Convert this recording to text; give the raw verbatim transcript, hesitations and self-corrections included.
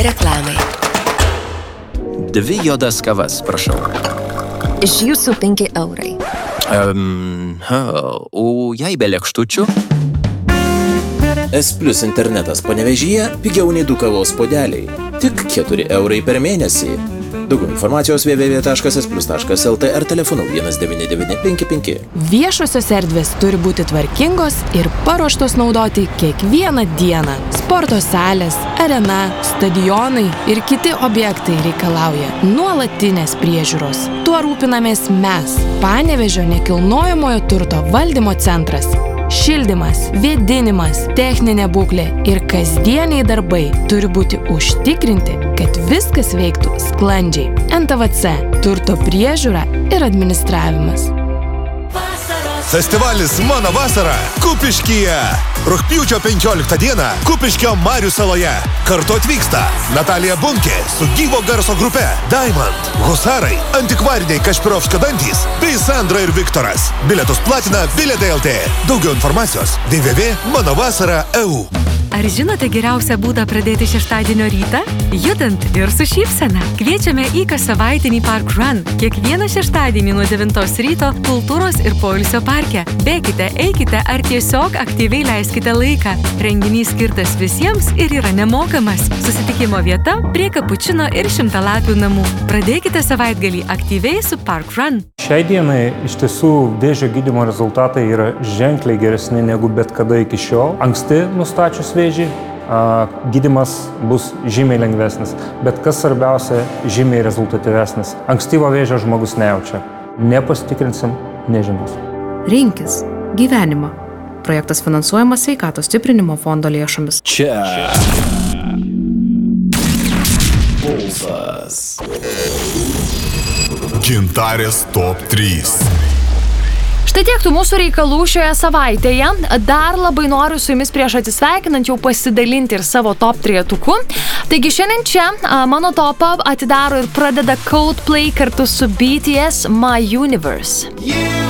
Reklamai. Dvi juodas kavas, prašau. Iš jūsų penki eurai. Um, o jei be lėkštučių? S Plus internetas Panevėžyje pigiau nei du kavos puodeliai. Tik keturi eurai per mėnesį. Daugiau informacijos w w w taškas s plus taškas l t ar telefonu vienas devyni devyni penki penki. Viešosios erdvės turi būti tvarkingos ir paruoštos naudoti kiekvieną dieną. Sporto salės, arena, stadionai ir kiti objektai reikalauja nuolatinės priežiūros. Tuo rūpinamės mes, Panevėžio nekilnojamojo turto valdymo centras. Šildymas, vėdinimas, techninė būklė ir kasdieniai darbai turi būti užtikrinti, kad viskas veiktų sklandžiai. N T V C – turto priežiūra ir administravimas. Festivalis Mano vasara Kupiškyje. Rugpjūčio penkioliktą dieną Kupiškio Marių saloje. Kartu atvyksta Natalija Bunkė su gyvo garso grupe Diamond, Husarai, Antikvariniai Kašpirovskio dantys bei Sandra ir Viktoras. Bilietus platina Bilietai L T. Daugiau informacijos w w w taškas mano vasara taškas e u. Ar žinote geriausią būdą pradėti šeštadienio rytą? Judant ir su šypsena. Kviečiame į kassavaitinį Park Run. Kiekvieną šeštadienį nuo devintos ryto kultūros ir poilsio parke. Bėkite, eikite ar tiesiog aktyviai leiskite laiką. Renginys skirtas visiems ir yra nemokamas. Susitikimo vieta prie Kapučino ir Šimtalapių namų. Pradėkite savaitgalį aktyviai su Park Run. Šiai dienai iš tiesų vėžio gydymo rezultatai yra ženkliai geresni negu bet kada iki šiol. Anksti nustačius vėžį, gydymas bus žymiai lengvesnis, bet kas svarbiausia, žymiai rezultatyvesnis. Ankstyvo vėžio žmogus nejaučia. Nepasitikrinsim, nežinos. Rinkis gyvenimą. Projektas finansuojamas Sveikatos stiprinimo fondo lėšomis. Čia. Pulsas. Gintarės top trys. Štai tiek tų mūsų reikalų šioje savaitėje. Dar labai noriu su jumis prieš atsisveikinant jau pasidalinti ir savo top trejetuku. Taigi šiandien čia a, mano topą atidaro ir pradeda Coldplay kartu su B T S My Universe.